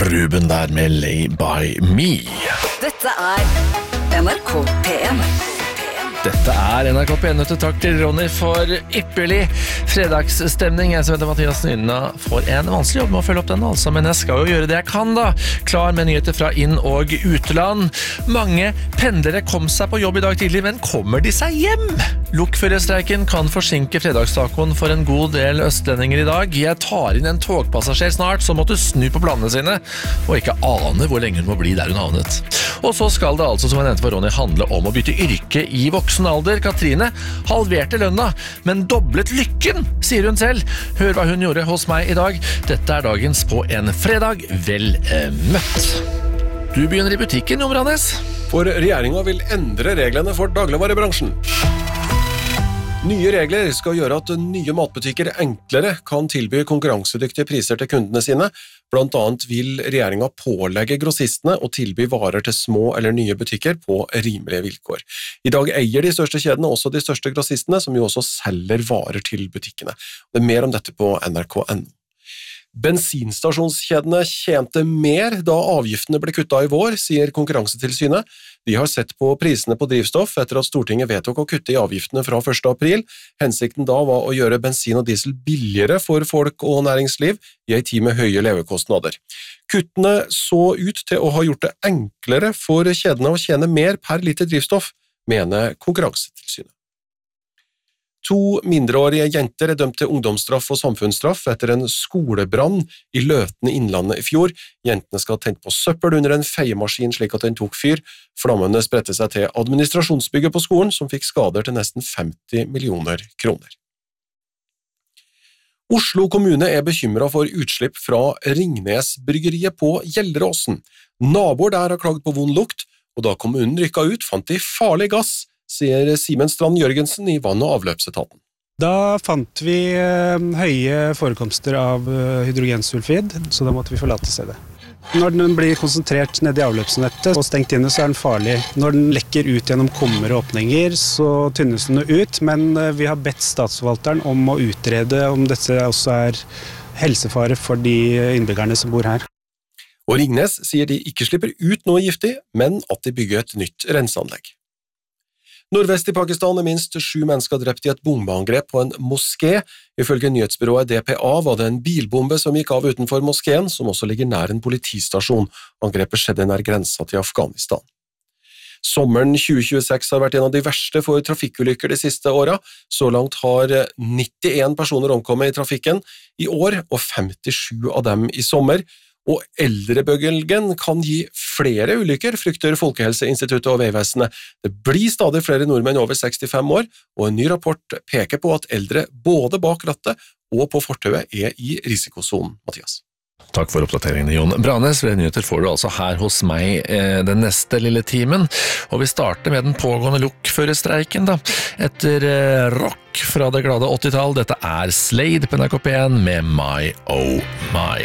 Ruben der med Lay By Me. Dette NRK P1. Dette NRK P1. Takk til Ronny for ypperlig fredagsstemning. Jeg som heter Mathias Nynna får en vanskelig jobb med å følge opp den altså, men jeg skal jo gjøre det jeg kan da. Klar med nyheter fra inn- og utland. Mange pendlere kom seg på jobb i dag tidlig, men kommer de seg hjem? Lokførerstreiken kan forsinke fredagstakoen for en god del østlendinger i dag. Jeg tar inn en togpassasjer snart som måtte snu på planene sine, og ikke ane hvor lenge hun må bli der hun havnet. Og så skal det altså, som jeg nevnte for Ronny, handle om å bytte yrke i voksen alder. Katrine halverte lønna, men doblet lykken, sier hun selv. Hør hva hun gjorde hos meg i dag. Dette dagens på en fredag. Vel møtt. Du begynner i butikken, Jon Brandes. For regjeringen vil endre reglene for dagligvarebransjen. Nye regler skal gjøre at nye matbutikker enklere kan tilby konkurransedyktige priser til kundene sine. Blant annet vil regjeringen pålegge grossistene å tilby varer til små eller nye butikker på rimelige vilkår. I dag eier de største kjedene også de største grossistene, som jo også selger varer til butikkene. Det mer om dette på nrk.no. Bensinstasjonskjedene tjente mer da avgiftene ble kuttet i vår, sier Konkurransetilsynet. De har sett på prisene på drivstoff etter at Stortinget vedtok å kutte i avgiftene fra 1. april. Hensikten da var å gjøre bensin og diesel billigere for folk og næringsliv i en tid med høye levekostnader. Kuttene så ut til å ha gjort det enklere for kjedene å tjene mer per liter drivstoff, mener Konkurransetilsynet. 2 mindreårige jenter dømt til ungdomsstraff og samfunnsstraff etter en skolebrann i Løten i Innlandet i fjor. Jentene skal ha tent på søppel under en feiemaskin slik at den tok fyr. Flammene spredte seg til administrasjonsbygget på skolen, som fikk skader til nesten 50 millioner kroner. Oslo kommune bekymret for utslipp fra Ringnes-bryggeriet på Gjelleråsen. Naboer der har klaget på vond lukt, og da kommunen rykket ut, fant de farlig gass, sier Simen Strand Jørgensen i vann- og avløpsetaten. Da fant vi høye forekomster av hydrogensulfid, så da måtte vi forlate stedet. Når den blir konsentrert ned i avløpsnettet og stengt inne, så den farlig. Når den lekker ut gjennom kummer og åpninger, så tynnes den ut, men vi har bedt statsforvalteren om å utrede om dette også helsefare for de innbyggerne som bor her. Og Ringnes sier de ikke slipper ut noe giftig, men at de bygger et nytt renseanlegg. Nordvest i Pakistan minst 7 mennesker drept i et bombeangrep på en moské. Ifølge nyhetsbyrået DPA var det en bilbombe som gikk av utenfor moskeen, som også ligger nær en politistasjon. Angrepet skjedde nær grensa til Afghanistan. Sommeren 2026 har vært en av de verste for trafikkulykker de siste årene. Så langt har 91 personer omkommet i trafikken i år, og 57 av dem i sommer. Og eldrebølgen kan gi flere ulykker, frykter Folkehelseinstituttet og Veivesenet. Det blir stadig flere nordmenn over 65 år, og en ny rapport peker på at eldre både bak rattet og på fortauet i risikosonen. Mathias. Takk for oppdateringen, Jon Brandes. Flere nyheter får du altså her hos meg den neste lille timen. Og vi starter med den pågående lokførerstreiken da. Etter rock fra det glade 80-tall, dette Slade på NRK P1 med My Oh My.